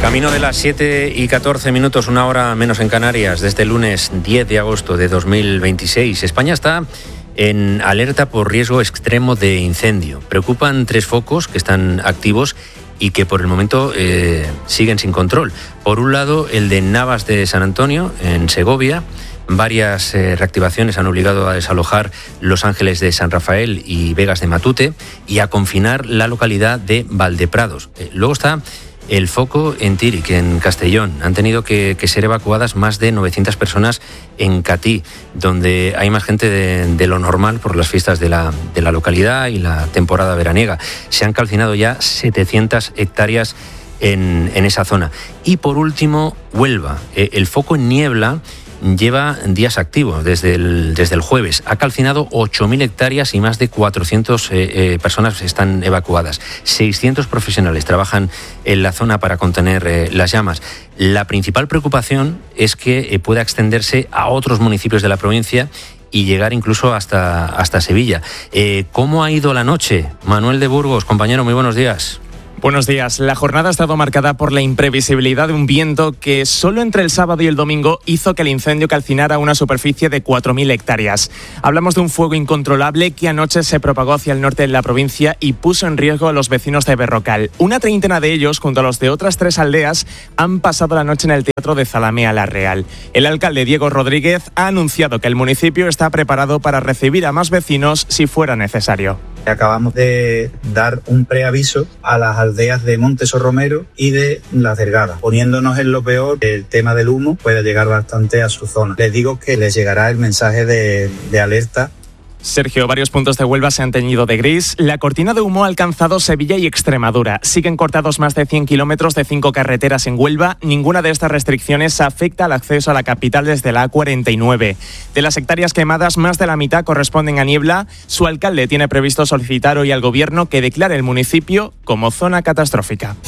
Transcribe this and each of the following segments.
Camino de las 7:14, una hora menos en Canarias, desde el lunes 10 de agosto de 2026. España está en alerta por riesgo extremo de incendio. Preocupan 3 focos que están activos y que por el momento siguen sin control. Por un lado, el de Navas de San Antonio, en Segovia. Varias reactivaciones han obligado a desalojar Los Ángeles de San Rafael y Vegas de Matute y a confinar la localidad de Valdeprados. Luego está el foco en Tíric, en Castellón. Han tenido que ser evacuadas más de 900 personas en Catí, donde hay más gente de lo normal por las fiestas de la localidad y la temporada veraniega. Se han calcinado ya 700 hectáreas en esa zona. Y por último, Huelva. El foco en Niebla lleva días activos desde el jueves. Ha calcinado 8.000 hectáreas y más de 400 personas están evacuadas. 600 profesionales trabajan en la zona para contener las llamas. La principal preocupación es que pueda extenderse a otros municipios de la provincia y llegar incluso hasta Sevilla. ¿Cómo ha ido la noche? Manuel de Burgos, compañero, muy buenos días. Buenos días. La jornada ha estado marcada por la imprevisibilidad de un viento que solo entre el sábado y el domingo hizo que el incendio calcinara una superficie de 4.000 hectáreas. Hablamos de un fuego incontrolable que anoche se propagó hacia el norte de la provincia y puso en riesgo a los vecinos de Berrocal. Una treintena de ellos, junto a los de otras 3 aldeas, han pasado la noche en el Teatro de Zalamea la Real. El alcalde Diego Rodríguez ha anunciado que el municipio está preparado para recibir a más vecinos si fuera necesario. Acabamos de dar un preaviso a las aldeas de Montes o Romero y de Las Delgadas, poniéndonos en lo peor. El tema del humo puede llegar bastante a su zona. Les digo que les llegará el mensaje de alerta. Sergio, varios puntos de Huelva se han teñido de gris. La cortina de humo ha alcanzado Sevilla y Extremadura. Siguen cortados más de 100 kilómetros de 5 carreteras en Huelva. Ninguna de estas restricciones afecta al acceso a la capital desde la A49. De las hectáreas quemadas, más de la mitad corresponden a Niebla. Su alcalde tiene previsto solicitar hoy al gobierno que declare el municipio como zona catastrófica.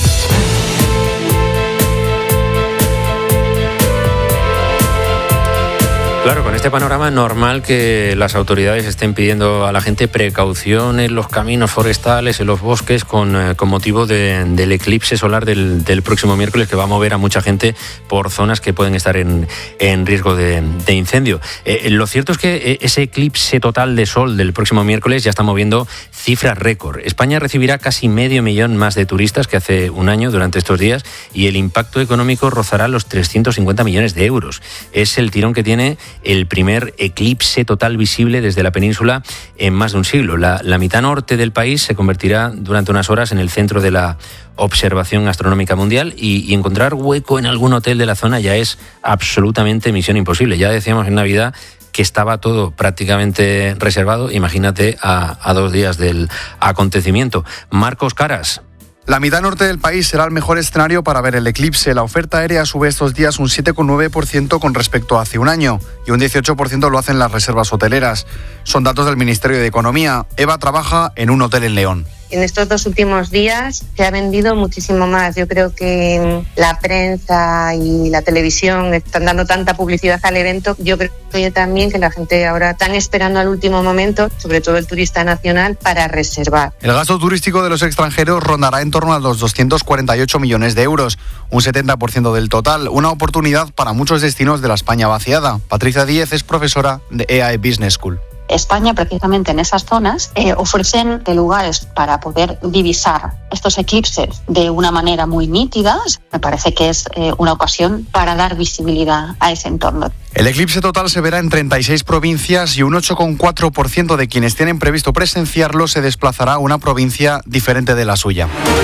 Claro, con este panorama normal que las autoridades estén pidiendo a la gente precaución en los caminos forestales, en los bosques, con motivo del eclipse solar del próximo miércoles, que va a mover a mucha gente por zonas que pueden estar en riesgo de incendio. Lo cierto es que ese eclipse total de sol del próximo miércoles ya está moviendo cifras récord. España recibirá casi 500.000 más de turistas que hace un año durante estos días y el impacto económico rozará los 350 millones de euros. Es el tirón que tiene el primer eclipse total visible desde la península en más de un siglo. La mitad norte del país se convertirá durante unas horas en el centro de la observación astronómica mundial y encontrar hueco en algún hotel de la zona ya es absolutamente misión imposible. Ya decíamos en Navidad que estaba todo prácticamente reservado. Imagínate a 2 días del acontecimiento. Marcos Caras. La mitad norte del país será el mejor escenario para ver el eclipse. La oferta aérea sube estos días un 7,9% con respecto a hace un año y un 18% lo hacen las reservas hoteleras. Son datos del Ministerio de Economía. Eva trabaja en un hotel en León. En estos 2 últimos días se ha vendido muchísimo más. Yo creo que la prensa y la televisión están dando tanta publicidad al evento. Yo creo también que la gente ahora están esperando al último momento, sobre todo el turista nacional, para reservar. El gasto turístico de los extranjeros rondará en torno a los 248 millones de euros, un 70% del total, una oportunidad para muchos destinos de la España vaciada. Patricia Díez es profesora de EAE Business School. España, precisamente en esas zonas, ofrecen lugares para poder divisar estos eclipses de una manera muy nítida. Me parece que es una ocasión para dar visibilidad a ese entorno. El eclipse total se verá en 36 provincias y un 8,4% de quienes tienen previsto presenciarlo se desplazará a una provincia diferente de la suya.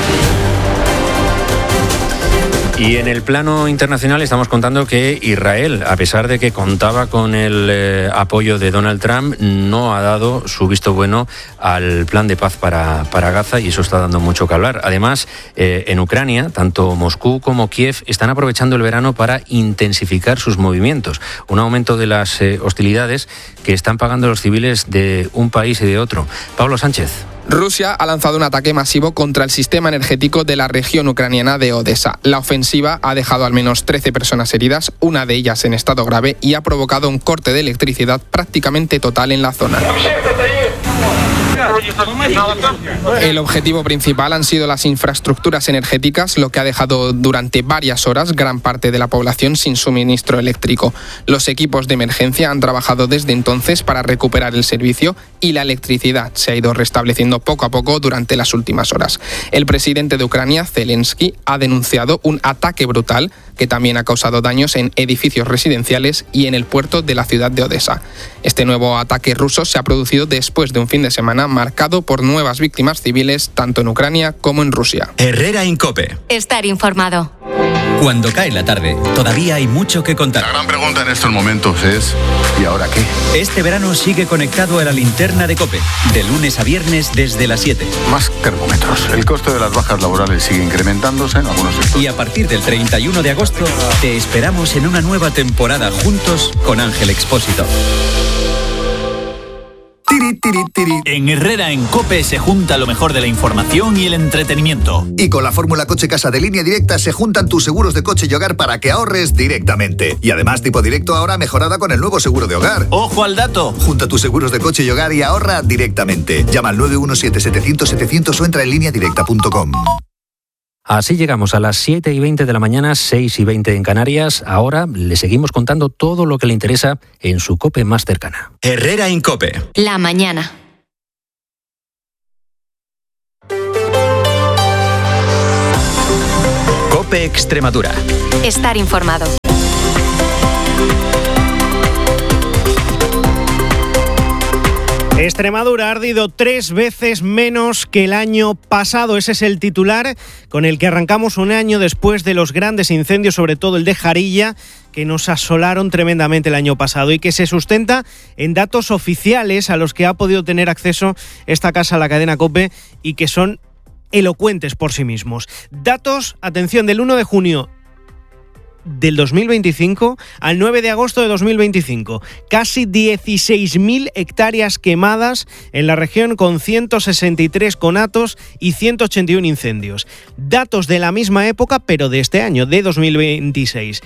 Y en el plano internacional estamos contando que Israel, a pesar de que contaba con el apoyo de Donald Trump, no ha dado su visto bueno al plan de paz para Gaza y eso está dando mucho que hablar. Además, en Ucrania, tanto Moscú como Kiev están aprovechando el verano para intensificar sus movimientos. Un aumento de las hostilidades que están pagando los civiles de un país y de otro. Pablo Sánchez. Rusia ha lanzado un ataque masivo contra el sistema energético de la región ucraniana de Odesa. La ofensiva ha dejado al menos 13 personas heridas, una de ellas en estado grave, y ha provocado un corte de electricidad prácticamente total en la zona. El objetivo principal han sido las infraestructuras energéticas, lo que ha dejado durante varias horas gran parte de la población sin suministro eléctrico. Los equipos de emergencia han trabajado desde entonces para recuperar el servicio y la electricidad se ha ido restableciendo poco a poco durante las últimas horas. El presidente de Ucrania, Zelensky, ha denunciado un ataque brutal que también ha causado daños en edificios residenciales y en el puerto de la ciudad de Odessa. Este nuevo ataque ruso se ha producido después de un fin de semana marcado por nuevas víctimas civiles tanto en Ucrania como en Rusia. Herrera en COPE. Estar informado. Cuando cae la tarde, todavía hay mucho que contar. La gran pregunta en estos momentos es ¿y ahora qué? Este verano sigue conectado a la linterna de COPE, de lunes a viernes desde las 7. Más termómetros. El coste de las bajas laborales sigue incrementándose en algunos sectores. Y a partir del 31 de agosto, te esperamos en una nueva temporada juntos con Ángel Expósito. En Herrera en COPE se junta lo mejor de la información y el entretenimiento. Y con la fórmula Coche Casa de Línea Directa se juntan tus seguros de coche y hogar para que ahorres directamente. Y además tipo directo ahora mejorada con el nuevo seguro de hogar. ¡Ojo al dato! Junta tus seguros de coche y hogar y ahorra directamente. Llama al 917-700-700 o entra en lineadirecta.com. Así llegamos a las 7:20 de la mañana, 6:20 en Canarias. Ahora le seguimos contando todo lo que le interesa en su COPE más cercana. Herrera en COPE. La mañana. COPE Extremadura. Estar informado. Extremadura ha ardido 3 veces menos que el año pasado. Ese es el titular con el que arrancamos un año después de los grandes incendios, sobre todo el de Jarilla, que nos asolaron tremendamente el año pasado y que se sustenta en datos oficiales a los que ha podido tener acceso esta casa, la cadena COPE, y que son elocuentes por sí mismos. Datos, atención, del 1 de junio del 2025 al 9 de agosto de 2025. Casi 16.000 hectáreas quemadas en la región, con 163 conatos y 181 incendios. Datos de la misma época, pero de este año, de 2026.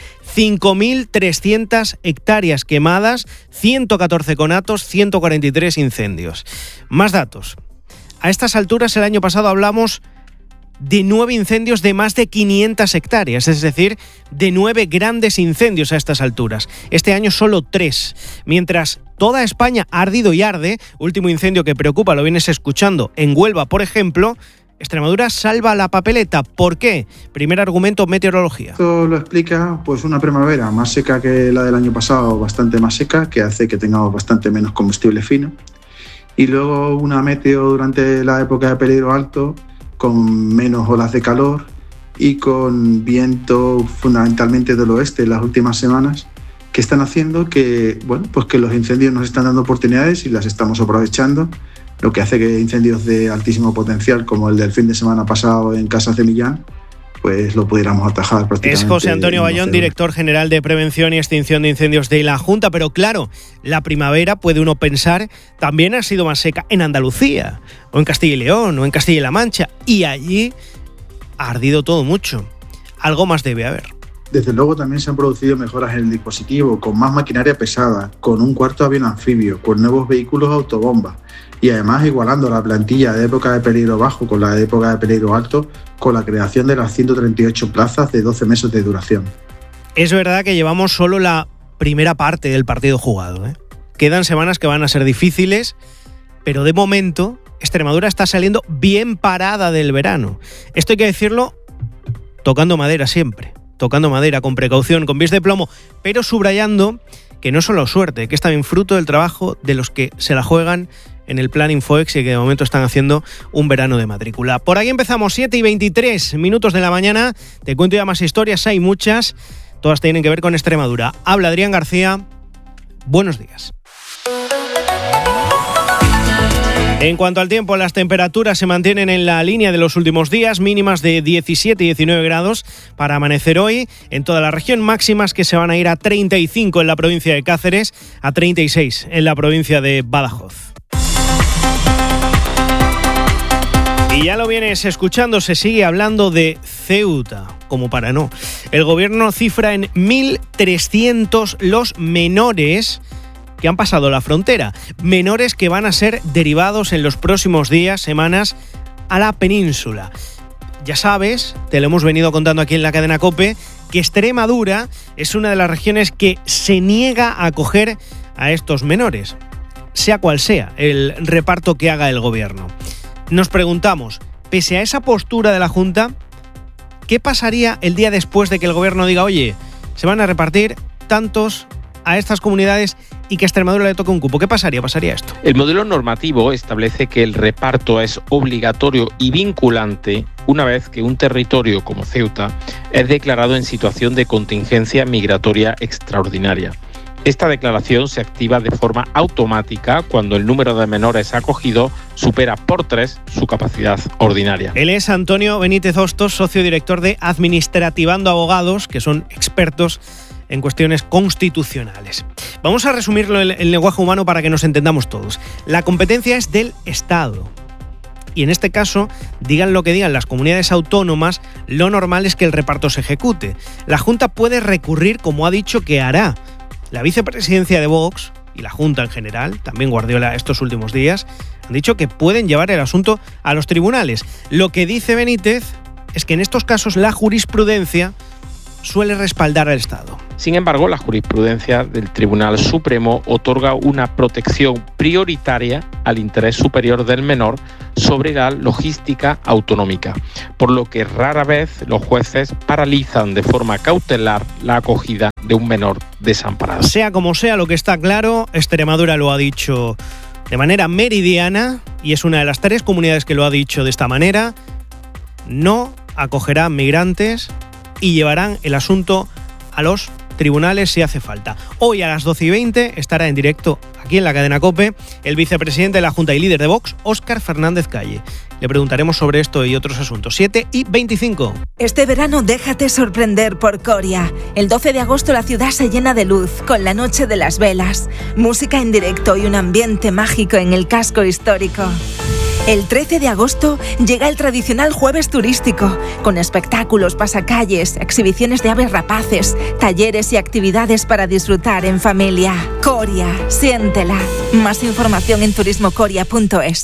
5.300 hectáreas quemadas, 114 conatos, 143 incendios. Más datos. A estas alturas, el año pasado hablamos de 9 incendios de más de 500 hectáreas, es decir, de 9 grandes incendios a estas alturas. Este año solo 3. Mientras toda España ha ardido y arde, último incendio que preocupa, lo vienes escuchando, en Huelva, por ejemplo, Extremadura salva la papeleta. ¿Por qué? Primer argumento, meteorología. Esto lo explica pues una primavera más seca que la del año pasado, bastante más seca, que hace que tengamos bastante menos combustible fino. Y luego una meteo durante la época de peligro alto, con menos olas de calor y con viento fundamentalmente del oeste en las últimas semanas, que están haciendo que, bueno, pues que los incendios nos están dando oportunidades y las estamos aprovechando, lo que hace que incendios de altísimo potencial, como el del fin de semana pasado en Casas de Millán, pues lo pudiéramos atajar prácticamente. Es José Antonio Bayón, director general de Prevención y Extinción de Incendios de la Junta, pero claro, la primavera, puede uno pensar, también ha sido más seca en Andalucía, o en Castilla y León, o en Castilla y La Mancha, y allí ha ardido todo mucho. Algo más debe haber. Desde luego también se han producido mejoras en el dispositivo, con más maquinaria pesada, con un cuarto avión anfibio, con nuevos vehículos autobomba, y además igualando la plantilla de época de peligro bajo con la de época de peligro alto, con la creación de las 138 plazas de 12 meses de duración. Es verdad que llevamos solo la primera parte del partido jugado, ¿eh? Quedan semanas que van a ser difíciles, pero de momento Extremadura está saliendo bien parada del verano. Esto hay que decirlo tocando madera siempre, tocando madera con precaución, con pies de plomo, pero subrayando que no es solo suerte, que es también fruto del trabajo de los que se la juegan en el plan Infoex y que de momento están haciendo un verano de matrícula. Por ahí empezamos, 7:23 de la mañana. Te cuento ya más historias, hay muchas. Todas tienen que ver con Extremadura. Habla Adrián García. Buenos días. En cuanto al tiempo, las temperaturas se mantienen en la línea de los últimos días, mínimas de 17 y 19 grados para amanecer hoy en toda la región, máximas que se van a ir a 35 en la provincia de Cáceres, a 36 en la provincia de Badajoz. Y ya lo vienes escuchando, se sigue hablando de Ceuta, como para no. El gobierno cifra en 1.300 los menores que han pasado la frontera, menores que van a ser derivados en los próximos días, semanas, a la península. Ya sabes, te lo hemos venido contando aquí en la cadena COPE, que Extremadura es una de las regiones que se niega a acoger a estos menores, sea cual sea el reparto que haga el gobierno. Nos preguntamos, pese a esa postura de la Junta, ¿qué pasaría el día después de que el gobierno diga, oye, se van a repartir tantos a estas comunidades y que a Extremadura le toque un cupo? ¿Qué pasaría? ¿Pasaría esto? El modelo normativo establece que el reparto es obligatorio y vinculante una vez que un territorio como Ceuta es declarado en situación de contingencia migratoria extraordinaria. Esta declaración se activa de forma automática cuando el número de menores acogidos supera por 3 su capacidad ordinaria. Él es Antonio Benítez Hostos, socio director de Administrativando Abogados, que son expertos en cuestiones constitucionales. Vamos a resumirlo en lenguaje humano para que nos entendamos todos. La competencia es del Estado. Y en este caso, digan lo que digan las comunidades autónomas, lo normal es que el reparto se ejecute. La Junta puede recurrir, como ha dicho que hará. La vicepresidencia de Vox y la Junta en general, también Guardiola estos últimos días, han dicho que pueden llevar el asunto a los tribunales. Lo que dice Benítez es que en estos casos la jurisprudencia suele respaldar al Estado. Sin embargo, la jurisprudencia del Tribunal Supremo otorga una protección prioritaria al interés superior del menor sobre la logística autonómica, por lo que rara vez los jueces paralizan de forma cautelar la acogida de un menor desamparado. Sea como sea, lo que está claro, Extremadura lo ha dicho de manera meridiana y es una de las 3 comunidades que lo ha dicho de esta manera: no acogerá migrantes y llevarán el asunto a los tribunales si hace falta. Hoy a las 12:20 estará en directo aquí en la cadena COPE el vicepresidente de la Junta y líder de Vox, Óscar Fernández Calle. Le preguntaremos sobre esto y otros asuntos. 7:25. Este verano déjate sorprender por Coria. El 12 de agosto la ciudad se llena de luz con la Noche de las Velas, música en directo y un ambiente mágico en el casco histórico. El 13 de agosto llega el tradicional jueves turístico, con espectáculos, pasacalles, exhibiciones de aves rapaces, talleres y actividades para disfrutar en familia. Coria, siéntela. Más información en turismocoria.es.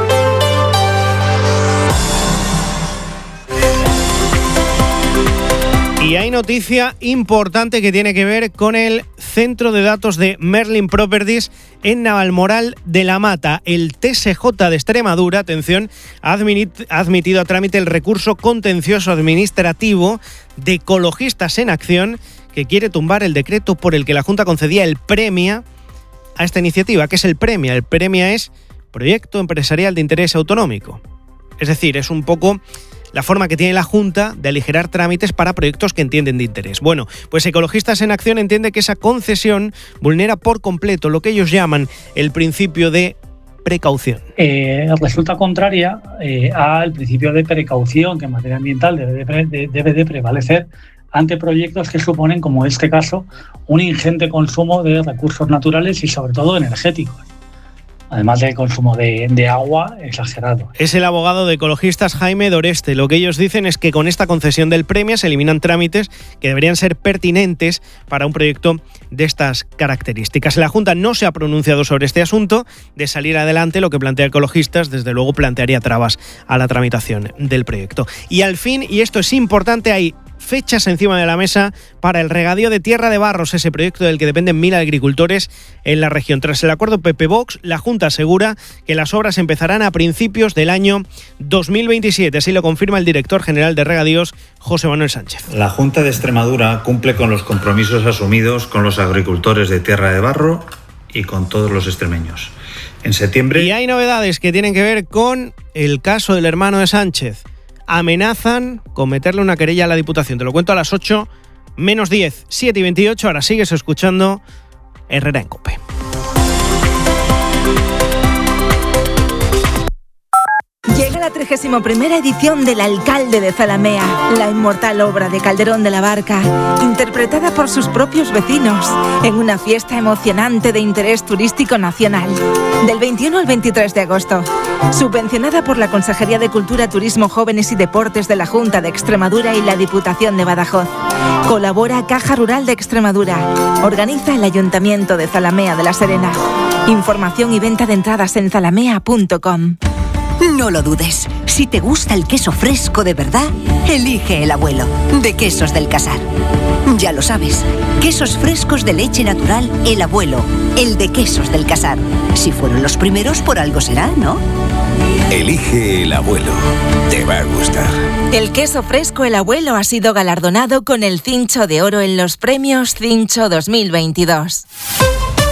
Y hay noticia importante que tiene que ver con el centro de datos de Merlin Properties en Navalmoral de la Mata. El TSJ de Extremadura, atención, ha admitido a trámite el recurso contencioso administrativo de Ecologistas en Acción, que quiere tumbar el decreto por el que la Junta concedía el premio a esta iniciativa. ¿Qué es el premio? El premio es Proyecto Empresarial de Interés Autonómico. Es decir, es un poco la forma que tiene la Junta de aligerar trámites para proyectos que entienden de interés. Bueno, pues Ecologistas en Acción entiende que esa concesión vulnera por completo lo que ellos llaman el principio de precaución. Resulta contraria al principio de precaución que en materia ambiental debe de prevalecer ante proyectos que suponen, como en este caso, un ingente consumo de recursos naturales y sobre todo energéticos, además del consumo de agua exagerado. Es el abogado de Ecologistas Jaime Doreste. Lo que ellos dicen es que con esta concesión del premio se eliminan trámites que deberían ser pertinentes para un proyecto de estas características. La Junta no se ha pronunciado sobre este asunto. De salir adelante, lo que plantea Ecologistas, desde luego plantearía trabas a la tramitación del proyecto. Y al fin, y esto es importante, hay fechas encima de la mesa para el regadío de Tierra de Barros, ese proyecto del que dependen 1.000 agricultores en la región. Tras el acuerdo PP-Vox, la Junta asegura que las obras empezarán a principios del año 2027. Así lo confirma el director general de Regadíos, José Manuel Sánchez. La Junta de Extremadura cumple con los compromisos asumidos con los agricultores de Tierra de Barro y con todos los extremeños. En septiembre... Y hay novedades que tienen que ver con el caso del hermano de Sánchez. Amenazan con meterle una querella a la Diputación. Te lo cuento a las 8 menos 10, 7:28. Ahora sigues escuchando Herrera en COPE. Llega la la 31ª edición del Alcalde de Zalamea, la inmortal obra de Calderón de la Barca, interpretada por sus propios vecinos, en una fiesta emocionante de interés turístico nacional. Del 21 al 23 de agosto. Subvencionada por la Consejería de Cultura, Turismo, Jóvenes y Deportes de la Junta de Extremadura y la Diputación de Badajoz. Colabora Caja Rural de Extremadura. Organiza el Ayuntamiento de Zalamea de la Serena. Información y venta de entradas en zalamea.com. No lo dudes. Si te gusta el queso fresco de verdad, elige El Abuelo, de Quesos del Casar. Ya lo sabes, quesos frescos de leche natural El Abuelo, el de Quesos del Casar. Si fueron los primeros, por algo será, ¿no? Elige El Abuelo. Te va a gustar. El queso fresco El Abuelo ha sido galardonado con el Cincho de Oro en los premios Cincho 2022.